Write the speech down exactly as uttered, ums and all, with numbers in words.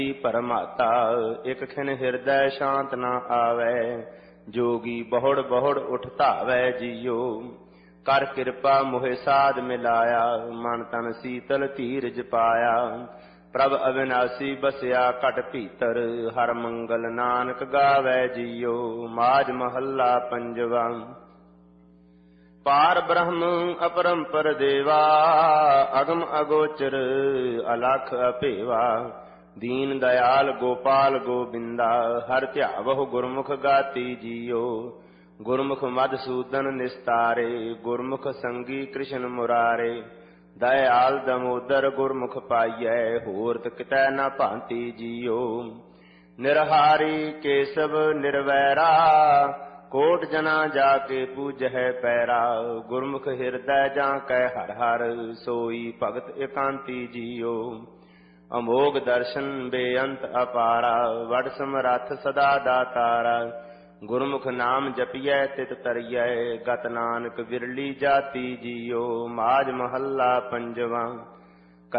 परमाता एक खिन हृदय शांत न आवे, जोगी बहुड़ बहुड़ उठ धावै जियो। कर कृपा मोहे साध मिलाया, मन तन शीतल धीरज पाया। प्रभ अविनाशी बसया कट भीतर, हर मंगल नानक गावै जियो। माज महला पंजवा। पार ब्रह्म अपरंपर देवा, अगम अगोचर अलख अपेवा। दीन दयाल गोपाल गोबिंदा, हर ध्यावहु गुरमुख गाती जियो। गुरमुख मधुसूदन निस्तारे, गुरमुख संगी कृष्ण मुरारे। दयाल दमोदर गुरमुख पाइयै, होरत कितै न भांति जियो। निरहारी केशव निर्वैरा, कोट जना जाके पूजै पैरा। गुरमुख हृदय जाकै हर हर, सोई भगत एकांती जियो। अमोघ दर्शन बेअंत अपारा, वड समरथ सदा दातारा। गुरमुख नाम जपियै तित तरियै, गत नानक विरली जाति जियो। माज महला पंजवा।